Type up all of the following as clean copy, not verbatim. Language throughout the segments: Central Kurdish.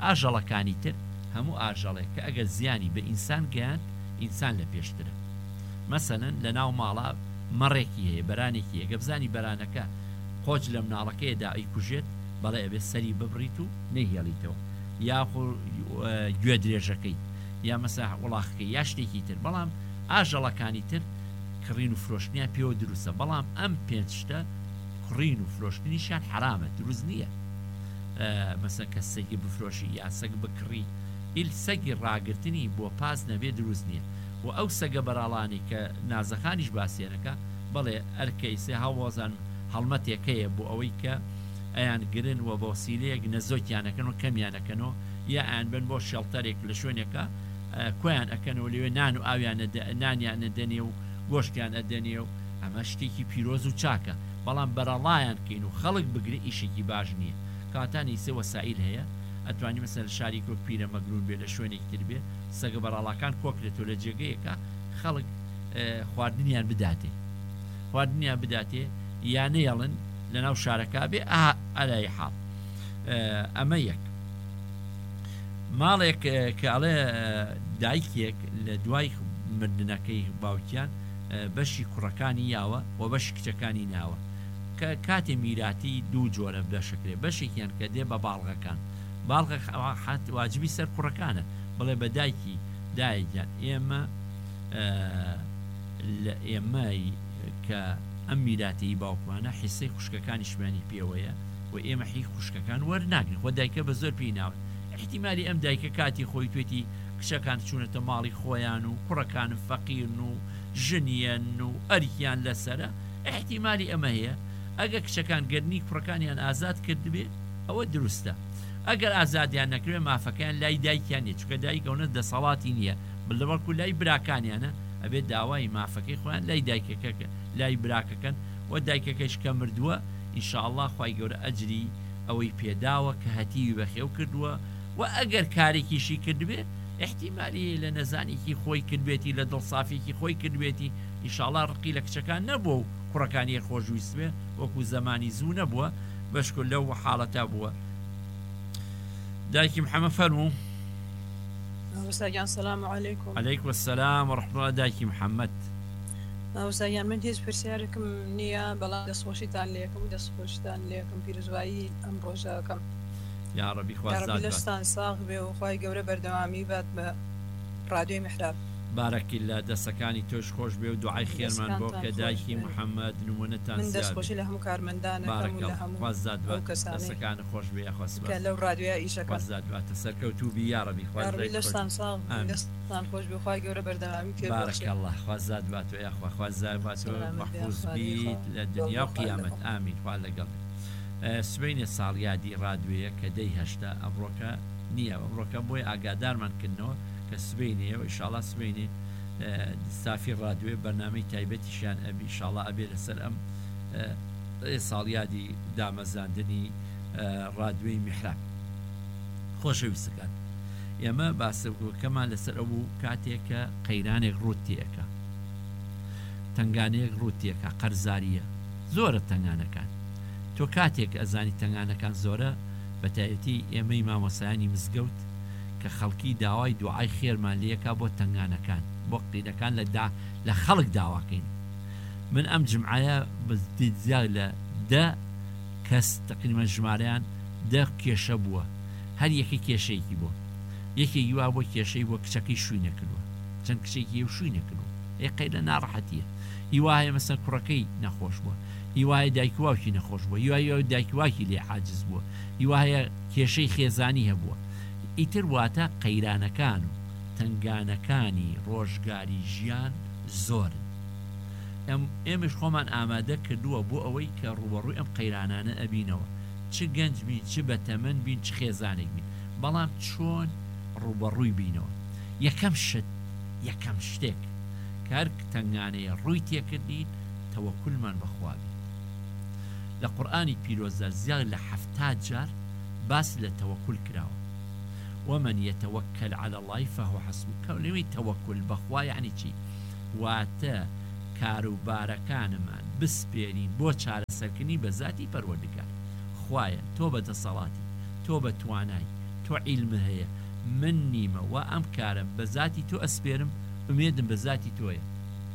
ئاژەڵەکانی تر هەموو ئاژەڵێک کە ئەگەر زیانی بە ئینسان گەیاند ئینسان لە پێشترە. مەسەلەن لە ناو ماڵا مەڕێکی هەیە بەرانێکی هەیە، گەبزانی بەرانەکە قۆچ لە مناڵەکەیدا ئەیکوژێت بەڵێ ئەبێت سەری ببڕیت و نەیهێڵیتەوە، یاخۆ گوێ درێژەکەی یا مەسا وڵاخەکەی یا شتێکی تر. بەڵام ئاژەڵەکانی تر کڕین و فرۆشتنیان پێوە دروستە، بەڵام ئەم پێنج شتە کڕین و فرۆشتنیشان حرامە، دروست نییە. مەسەن کە سەگی بفرۆشی یا سەگ بکڕی، ئیل سەگی ڕاگرتنی بۆ پاس نەبێ دروست نییە. و ئەو سەگە بەراڵانی کە نازەخانیش باسیێنەکە بەڵێ ئەرکەیسێ هاوازان هەڵمەتێکەیە بۆ ئەوەی کە ئەیان گرن و بۆ سیلەیەک نەزۆکیانەکەن و کەمیانەکەنەوە، یا ئەیان بن بۆ شێڵتەرێک لە شوێنێکە کۆیان ئەکەنەوە لەوێ نان و نانیان ئەدەنێ و گۆشتیان ئەدەنێ و ئەمە شتێکی پیرۆز و چاکە. بەڵام بەرەڵایان کەین و خەڵک بگرێ ئیشێکی باش نییە. کاتانی سێ وەسائل هەیە، ئەتوانی مەسەن شاری کۆک پیرە مەگرون بێ لە شوێنێکی تر بێ، سەگە بەراڵاکان کۆکرێتەوە لە جێگەیەکە خەڵک خواردنیان بداتێ یا نەیەڵن لە ناو شارەکە بێ ئەلای حاڵ. ئەمە یەک. ماڵێک کە ئەڵێ دایکێک لە دوای مردنەکەی باوکیان بەشی کوڕەکانی یاوە و بەشی کچەکانی ناوە، کە کاتێ میراتی دوو جۆرە بەشەکرێ، بەشێکیان کە دێ بە باڵغەکان، باڵغە حات واجبی سەر کوڕەکانە، بڵێ بە دایکی دایکیان ئێمەی کە ئەم میراتی باوکمانە حیسەی خوشکەکانی شمانی پێوەیە و ئێمە حی خوشکەکان وەرناگرن، خۆ دایکە بە زۆر پێی ناوە. احتیمالی ئەم دایکە کاتی خۆی توێتی کچەکان چوونەتە ماڵی خۆیان و کوڕەکان فەقیرن و ژنیان و ئەریکیان لەسرە، احتیمالی ئەمە هەیە. ئەگەر کچەکان گەرنی کوڕەکانیان ئازاد کرد بێ ئەوە دروستە. ئەگەر ئازادیان نەکرێ مافەکەیان لای دایکیان نیە، چونکە دایکەونە دەسەڵاتی نییە، بەڵکو لای براکانیانە ئەبێت داوای مافەکەی خۆیان لای دایکەکە لای براکەکەن و دایکەکەش کە مردووە ئینشاءالله خوای گەورە ئەجری ئەوەی پێداوە کە هەتیوی بەخێو کردووە. و ئەگەر کارێکیشی کرد بێ احتیمالی لە نەزانێکی خۆی کردبێتی لە دڵسافێکی خۆی کردبێتی ئینشاءالله ڕقی لە کچەکان نەبووە و کوڕەکانی خۆشویست بێ وەکو زەمانی زوو نەبووە، بەشکل لەو حاڵەتا بووە. دایکی محەممەد فەرموو. سلام علیکم. علیکم السلام ورحمة الله. دایکی محەممەد ئەوسایان من هیچ پرسیارێکم نییە، بەڵام دەستخۆشیتان لێکم و دەستخۆشتان لێکم پیرۆزبایی ئەم ڕۆژەکەم. یا ڕەبی خوازداد لەستان ساغ بێ و خوای گەورە بەردەوامی بات بە ڕادیۆی میحراب. بارەکی لە دەستەکانی تۆش خۆش بێ و دوعای خێرمان بۆ کە دایکی محەممەد نمونەتان من دەستخۆشی لە هەموو کارمەندانەکەم و لە هەموو دەستەکانی خۆش بێ کە لەو ڕادیۆ ئیشەکە واتە سەرکەوتوبی یا ڕەبی لەستان ساغ دەستان خۆش بێ خوای گەورە بەردەوامی پێ بارەکە الله خوازداد باتۆ یاخوا خوازداد باتۆ مەحفوظ بیت لە دنیا و قیامەت. ئامین. خوا لەگەڵ. سبەینێ ساڵیادی ڕادوێیە کە دەی هەشتا ئەمڕۆکە نییە، ئەمڕۆکە بۆی ئاگادارمان کردنەوە کە سبەینێ و ئینشاڵڵا سبەینێ سافی ڕادوێ بەرنامەی تایبەتیشیان ئەبی ئینشاڵڵا ئەبێ لەسەر ئەم ساڵیادی دامەزاندنی ڕادوێی میحراب. خۆشەویستەکان، ئێمە باسەکەمان لەسەر ئەو کاتێک کە قەیرانێک ڕوتیەکە، تنگانەیەک ڕوتیەکە، قەرزاریە زۆرە تنگانەکان. تۆ کاتێک ئەزانی تنگانەکان زۆرە، بەتایەتی ئێمەی مامۆسایانی مزگەوت کە خەڵکی داوای دوعای خێرمان لێکا بۆ تنگانەکان، بۆ قیدەکان لە خەڵک داواکەین. من ئەم جمعایە بزیاد لە 10 کەس تقریبا ژمارەیان 10 کێشە بووە، هەر یەکی کێشەیەکی بوو. یەکێکی وا بۆ کێشەی بۆ کچەکەی شووی نەکردووە، چەند کچێکی شووی نەکردووە، یەقەی لە ناڕەحەتیە. هیوایە مەسەر کوڕەکەی نەخۆش بووە، هیوایە دایکواوکی نەخۆش بووە، هیوایە دایکواکی لێ عاجز بووە، هیوایە کێشەی خێزانی هەبووە. ئیتر واتە قەیرانەکان و تنگانەکانی ڕۆژگاری ژیان زۆرن. ئێمەش خۆمان ئامادە کردووە بۆ ئەوەی کە ڕوبەڕووی ئەم قەیرانانە ئەبینەوە، چ گەنج بین، چ بەتەمەن بین، چ خێزانێک بین، بەڵام چۆن ڕوبەڕووی بینەوە. یەکەم شتێک کار تنگانەیە ڕووی تێکردین تەوەکولمان بەخوا بێ. لە قورئانی پیرۆزە زیاد لە 70 جار باس لە تەوەکول کراوە. ومن يتوكل على الله فهو حسبه. کەونەوەی تەوەکل بەخوا یعنی چی؟ واتە کاروبارەکانمان بسپێرین بۆ چارەسەرکردنی بە ذاتی پەروەردگار. خوایە تۆ بە دەسەڵاتی، تۆ بە توانای، تۆ تۆ عیلمە هەیە من نیمە و ئەم کارم بە ذاتی تۆ ئەسپێرم ئومێدم بە ذاتی تۆیە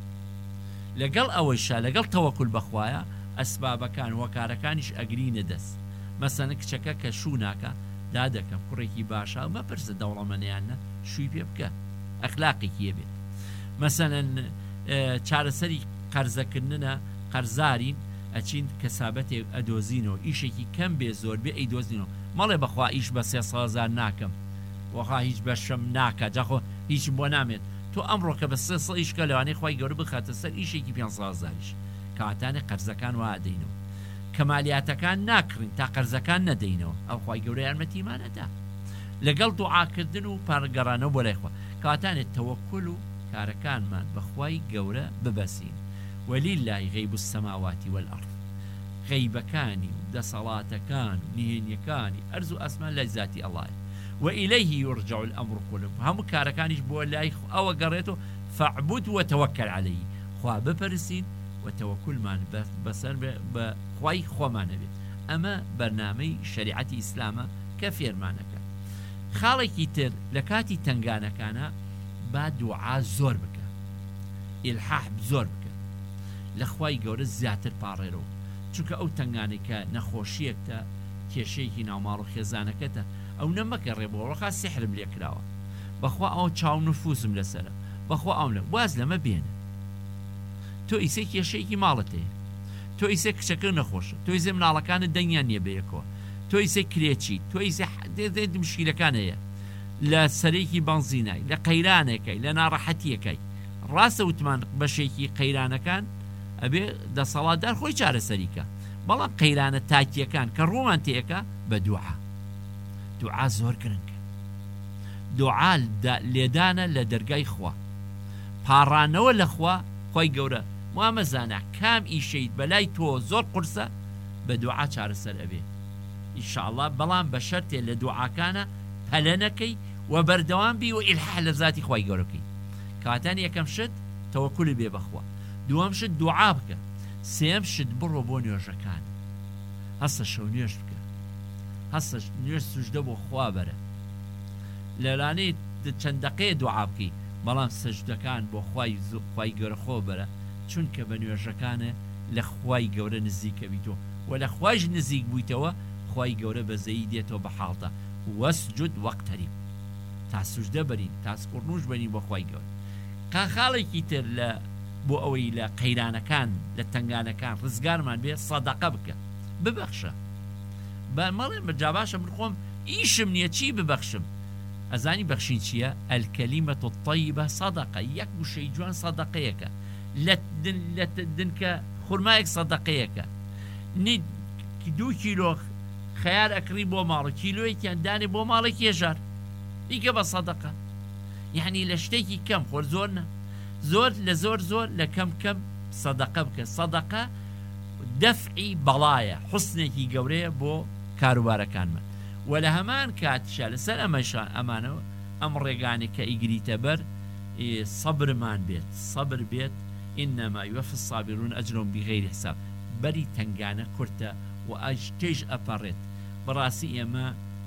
لەگەڵ ئەوەیشا لەگەڵ تەوەکل بەخوایە ئەسبابەکان وەکارەکانیش ئەگرینە دەست مەسەنە کچەکە کە شوو ناکە دادەکەم کوڕێکی باشە مەپرسە دەوڵەمەنیانە شووی پێ بکە ئەخلاقێکی بێت مەسەنەن چارەسەری قەرزەکردنە قەرزارین ئەچین کەسابەتێک ئەدۆزینەوە ئیشێکی کەم بێ زۆر بێ ئەیدۆزینەوە مەڵێ بەخوا ئیش بە 300,000 ناکەم وەخوا هیچ بەشم ناکە جاخۆ هیچ بۆ نامێت تۆ ئەمڕۆ کە بە 300 ئیشکە لەوانەی خی گەورە بخاتە سەر ئیشێکی 500,000ش کەواتانێ قەرزەکان وادەینەوە کەمالیاتەکان ناکڕین تا قەرزەکان نەدەینەوە ئەو خی گەورە یارمەتیمانەدا لەگەڵ دوعاکردن و پارگەڕانەوە بۆ لایخوا کەواتانێت تەوەکل و کارەکانمان بەخوای گەورە ببەسین وەلیلای غەیب السەماوات والئەرض غەیبەکانی و دەسەڵاتەکان و نهێنیەکانی ئەرز و ئەسمان لای ذاتی ئەڵڵایە وإليه يرجع الأمر كله هەموو کارەکانیش بۆ لای ئەوە گەڕێتەوە فاعبد وتوكل عليه خوا بپەرسین وتەوەکلمان بەسەر بە خوای خۆمانە بێت ئەمە بەرنامەی شەریعەتی ئیسلامە کە فێرمانەکە خاڵێکی تر لە کاتی تنگانەکانە با دوعا زۆر بکە ئیلحاح زۆر بکە لە خوای گەورە زیاتر پاڕێرەوە چونکە ئەو تنگانێکە نەخۆشیەکتە کێشەیەکی ناوماڵ و خێزانەکەتە ئەو نەمەکە ڕێبەوەڕخا سحرم لێ کراوە بەخوا ئەو چاو نفوزم لەسەرە بەخوا ئەو لە واز لەمە بێنە تۆ ئیسێ کێشەیەکی ماڵت هەیە تۆ ئیسێ کچەکە نەخۆشە تۆ ئیسێ مناڵەکانت دەنگیان نییە بەیەکەوە تۆ ئیسێ کرێکی تۆ ئیسێ مشکیلەکان هەیە لە سەرێکی بەنزینای لە قەیرانێکەکەی لە ناڕەحەتیەکەی ڕاستە وتمان بەشێکی قەیرانەکان ئەبێ دەسەڵاتدار خۆی چارەسەریکە بەڵام قەیرانە تاکیەکان کە ڕوومان تێەکە بە دوعا دوعا زۆر گرنگە دوعا لێدانە لە دەرگای خوا پاڕانەوە لە خوا خۆی گەورە وامەزانە کام ئیشەیت بەلای تۆ زۆر قورسە بە دوعا چارەسەر ئەبێ ئینشاءڵڵا بەڵام بە شەرتێ لە دوعاکانە هەلە نەکەی و بەردەوام بی و ئیلحاح لە ذاتی خۆی گەورەکەی کاتان یەکەم شت تەوەکولی بێ بەخوا دووەم شت دوعا بکە سێم شت بڕۆ بۆ نوێژەکان هەستە شەو نوێژ بکە هەستە نوێژ سوژدە بۆ خوا بەرە لەلانەی چەند دقەیە دوعا بکەی بەڵام سەجدەکان بۆ خوای گەورە خۆ بەرە چونکە بە نوێژەکانە لە خوای گەورە نزیکە بیتەوە و لە خوایش نزیک بوویتەوە خوای گەورە بەزەیی دێتەوە بە حاڵتە وەسجد وەقتەریب تا سوژدە بەرین تا سقورنوش بەرین بۆ خوای گەورە خاڵێکی تر لە بۆ ئەوەی لە قەیرانەکان لە تنگانەکان ڕزگارمان بێ سەدەقە بکە ببەخشە بە مەڵێ بەجا باشە من خۆم ئیشم نییە چی ببەخشم ئەزانی بەخشین چییە ئەلکەلیمەت الطەیبە سەدەقە یەک وشەی جوان سەدەقەیەکە لە دنکە خورمایەک سەدەقەیەکە 2 کیلۆ خەیار ئەکڕی بۆ ماڵە کیلۆیەکیان دانێ بۆ ماڵێک هێژار ئیکە بە سەدەقە یعنی لە شتێکی کەم خۆر زۆر نە زۆر لە زۆر لە کەم سەدەقە بکە سەدەقە دەفعی بەڵایە حوسنێکی گەورەیە بۆ کاروبارەکانمان و لە هەمان کاتشە لەسەر ئەمانەوە ئەم ڕێگانێک کە ئیگریتە بەر سەبرمان بێت سەبر بێت ئینەما یوەفی الصابرون ئەجرهم بغەیری حساب بەری تنگانە کورتە و ئەجتێژ ئەپەڕێت بەڕاستی ئێمە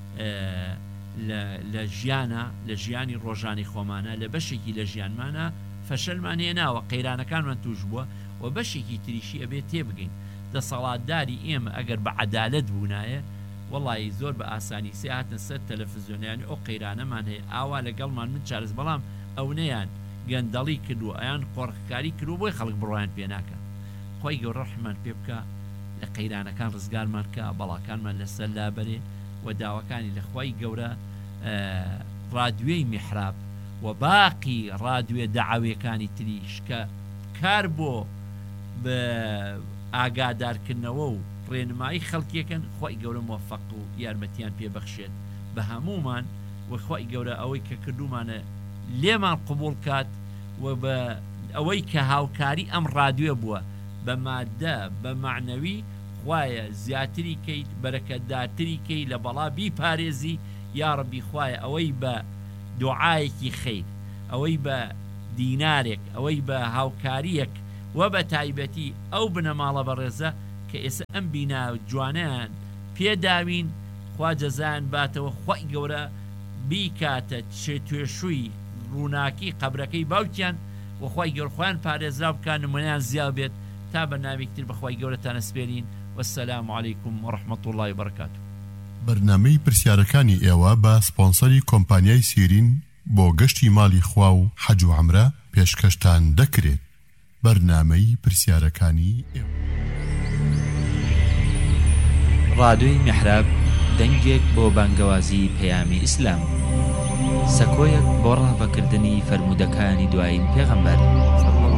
لە ژیانە لە ژیانی ڕۆژانی خۆمانە لە بەشێکی لە ژیانمانە فەشەلمان هێناوە قەیرانەکانمان توش بووە و بەشێکی تریشی ئەبێت تێبگەین دەسەڵاتداری ئێمە ئەگەر بە عەدالەت بوونایە وەڵی زۆر بە ئاسانی سێهاتە سەر تەلەڤیزیۆنیانی ئەو قەیرانەمان هەیە ئاوا لەگەڵمان من چارەز بەڵام ئەو نەیان گەندەڵی کردووە ئەیان قۆڕخکاری کردو بۆی خەڵک بڕۆیان پێ ناکە خۆی گەورە ڕەحمان پێ بکە لە قەیرانەکان ڕزگارمان کە بەڵاکانمان لەسەر لابەرێ و داواکانی لە خوای گەورە ڕادیۆی میحراب و باقی ڕادیۆ دەعاویەکانی تریش کە کار بۆ بە ئاگادارکردنەوە و ڕێنمایی خەڵکیەکەن خوای گەورە موفەق و یارمەتیان پێبەخشێت بە هەمومان و خوای گەورە ئەوەی کە کردومانە لێمان قبول کات و بە ئەوەی کە هاوکاری ئەم ڕادیۆ بووە بە مادە بە معنەوی خوایە زیاتری کەیت بەرەکەتدارتری کەی لە بەڵا بیپارێزی یا ڕەبی خوایە ئەوەی بە دوعایەکی خەیر ئەوەی بە دینارێک ئەوەی بە هاوکاریەک و بە تایبەتی ئەو بنەماڵە بەڕێزە کە ئێستا ئەم بینا جوانیان پێداوین خوا جەزایان باتەوە خوای گەورە بیکاتە توێشووی ڕووناکی قەبرەکەی باوکیان وخوای گەورە خۆیان پارێزرا بکات نمونەیان زیاد بێت تا بەناوێکتر بەخوای گەورەتانە سپێرین والسلام عليكم ورحمة الله وبركاته. بەرنامەی پرسیارەکانی ئێوە بە سپۆنسەری کۆمپانیای سیرین بۆ گەشتی ماڵی خوا و حەج و عەمرە پێشکەشتان دەکرێت. بەرنامەی پرسیارەکانی ئێوە. ڕادیۆی میحراب دەنگێک بۆ بانگەوازی پەیامی ئیسلام، سەکۆیەک بۆ ڕاوەکردنی فەرمودەکانی دوایین پێغەمبەر